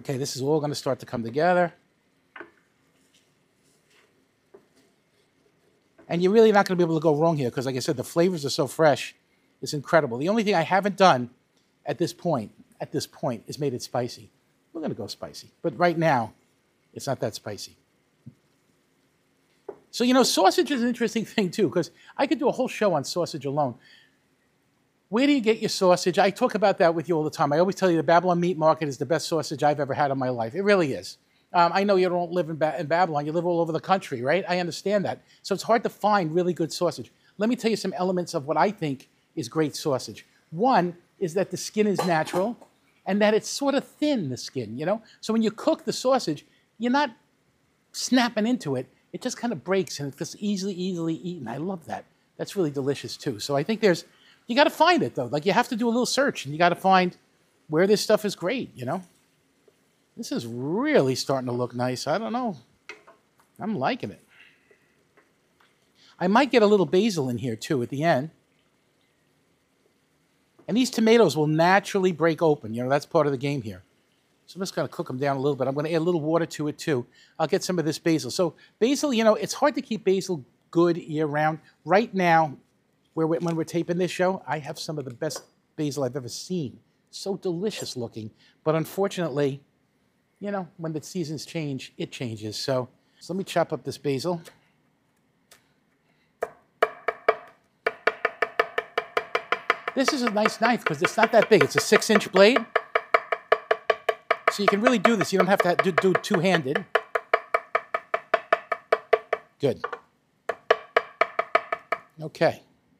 Okay, this is all going to start to come together. And you're really not going to be able to go wrong here because, like I said, the flavors are so fresh. It's incredible. The only thing I haven't done at this point, is made it spicy. We're going to go spicy. But right now, it's not that spicy. So, you know, sausage is an interesting thing, too, because I could do a whole show on sausage alone. Where do you get your sausage? I talk about that with you all the time. I always tell you the Babylon Meat Market is the best sausage I've ever had in my life. It really is. I know you don't live in Babylon. You live all over the country, right? I understand that. So it's hard to find really good sausage. Let me tell you some elements of what I think is great sausage. One is that the skin is natural and that it's sort of thin, the skin, you know? So when you cook the sausage, you're not snapping into it. It just kind of breaks and it's just easily eaten. I love that. That's really delicious too. So I think you got to find it though. Like you have to do a little search and you got to find where this stuff is great, you know? This is really starting to look nice. I don't know. I'm liking it. I might get a little basil in here too at the end. And these tomatoes will naturally break open. You know, that's part of the game here. So I'm just going to cook them down a little bit. I'm going to add a little water to it too. I'll get some of this basil. So basil, you know, it's hard to keep basil good year-round. Right now, when we're taping this show, I have some of the best basil I've ever seen. So delicious looking. But unfortunately, you know, when the seasons change, it changes. So let me chop up this basil. This is a nice knife because it's not that big. It's a 6-inch blade. So you can really do this. You don't have to do two-handed. Good. Okay.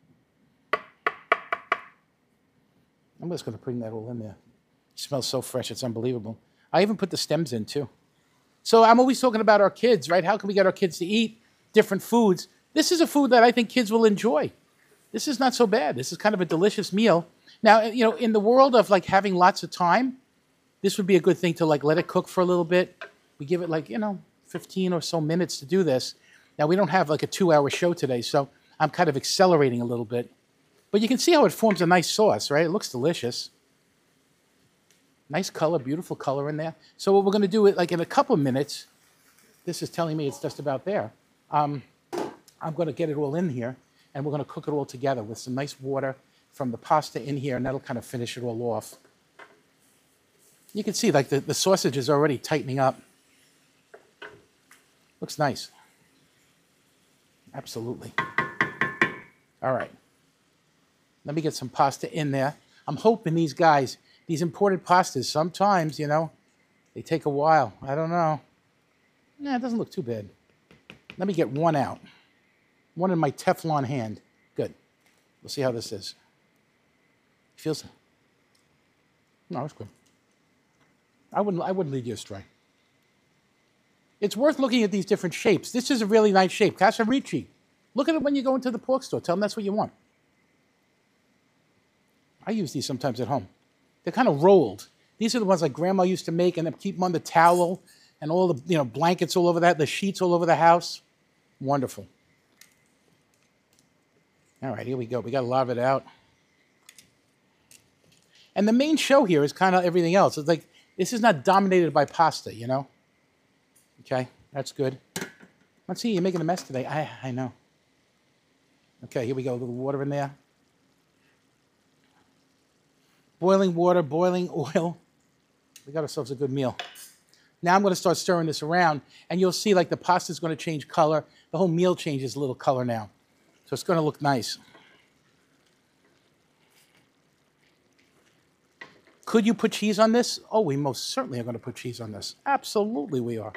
I'm just going to bring that all in there. It smells so fresh. It's unbelievable. I even put the stems in, too. So I'm always talking about our kids, right? How can we get our kids to eat different foods? This is a food that I think kids will enjoy. This is not so bad. This is kind of a delicious meal. Now, you know, in the world of, like, having lots of time, this would be a good thing to, like, let it cook for a little bit. We give it, like, you know, 15 or so minutes to do this. Now, we don't have, like, a 2-hour show today, so I'm kind of accelerating a little bit. But you can see how it forms a nice sauce, right? It looks delicious. Nice color, beautiful color in there. So what we're going to do, like in a couple of minutes, this is telling me it's just about there. I'm going to get it all in here, and we're going to cook it all together with some nice water from the pasta in here, and that'll kind of finish it all off. You can see like the sausage is already tightening up. Looks nice. Absolutely. All right. Let me get some pasta in there. I'm hoping these guys, these imported pastas, sometimes, you know, they take a while. I don't know. Nah, it doesn't look too bad. Let me get one out. One in my Teflon hand. Good. We'll see how this is. Feels... No, it's good. I wouldn't lead you astray. It's worth looking at these different shapes. This is a really nice shape. Casarici. Look at it when you go into the pork store. Tell them that's what you want. I use these sometimes at home. They're kind of rolled. These are the ones like Grandma used to make, and then keep them on the towel and all the, you know, blankets all over that, the sheets all over the house. Wonderful. All right, here we go. We got a lot of it out. And the main show here is kind of everything else. It's like, this is not dominated by pasta, you know? Okay, that's good. Let's see, you're making a mess today. I know. Okay, here we go. A little water in there. Boiling water, boiling oil. We got ourselves a good meal. Now I'm going to start stirring this around, and you'll see like the pasta's going to change color. The whole meal changes a little color now. So it's going to look nice. Could you put cheese on this? Oh, we most certainly are going to put cheese on this. Absolutely we are.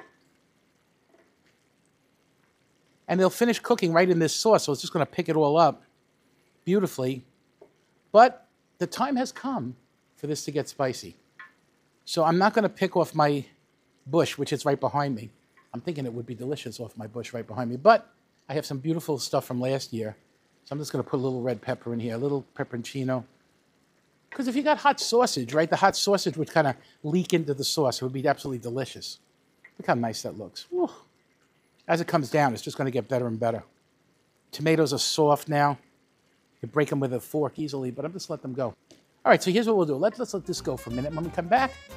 And they'll finish cooking right in this sauce, so it's just going to pick it all up beautifully. But the time has come for this to get spicy. So I'm not going to pick off my bush, which is right behind me. I'm thinking it would be delicious off my bush right behind me. But I have some beautiful stuff from last year. So I'm just going to put a little red pepper in here, a little pepperoncino. Because if you got hot sausage, right, the hot sausage would kind of leak into the sauce. It would be absolutely delicious. Look how nice that looks. Whew. As it comes down, it's just going to get better and better. Tomatoes are soft now. You break them with a fork easily, but I'm just let them go. All right, so here's what we'll do. Let's let this go for a minute. When we come back,